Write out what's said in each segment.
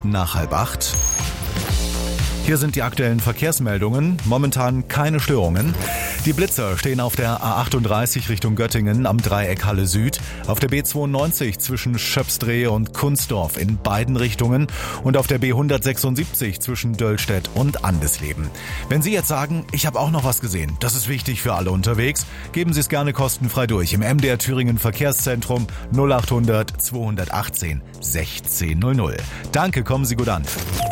nach 7:30. Hier sind die aktuellen Verkehrsmeldungen. Momentan keine Störungen. Die Blitzer stehen auf der A38 Richtung Göttingen am Dreieck Halle Süd, auf der B92 zwischen Schöpsdreh und Kunstdorf in beiden Richtungen und auf der B176 zwischen Döllstedt und Andesleben. Wenn Sie jetzt sagen, ich habe auch noch was gesehen, das ist wichtig für alle unterwegs, geben Sie es gerne kostenfrei durch im MDR Thüringen Verkehrszentrum 0800 218 1600. Danke, kommen Sie gut an.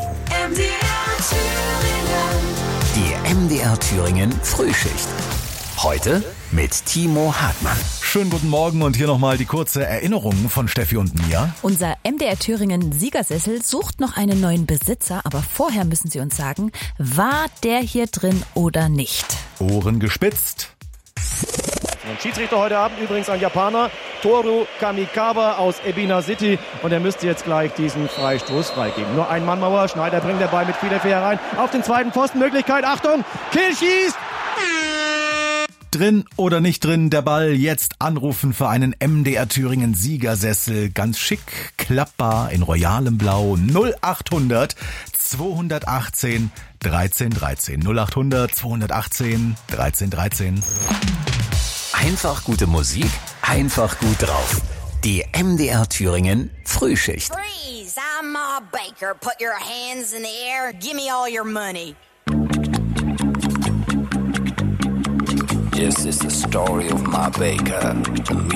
Die MDR Thüringen Frühschicht. Heute mit Timo Hartmann. Schönen guten Morgen und hier nochmal die kurze Erinnerung von Steffi und mir. Unser MDR Thüringen Siegersessel sucht noch einen neuen Besitzer, aber vorher müssen Sie uns sagen, war der hier drin oder nicht? Ohren gespitzt. Und Schiedsrichter heute Abend übrigens ein Japaner, Toru Kamikawa aus Ebina City. Und er müsste jetzt gleich diesen Freistoß freigeben. Nur ein Mannmauer, Schneider bringt den Ball mit viel Effet herein. Auf den zweiten Pfosten, Möglichkeit, Achtung, Kiel schießt! Drin oder nicht drin, der Ball jetzt anrufen für einen MDR Thüringen Siegersessel. Ganz schick, klappbar, in royalem Blau. 0800 218 1313. 0800 218 1313. Einfach gute Musik, einfach gut drauf. Die MDR Thüringen Frühschicht. Freeze! I'm Ma Baker. Put your hands in the air. Give me all your money. This is the story of Ma Baker.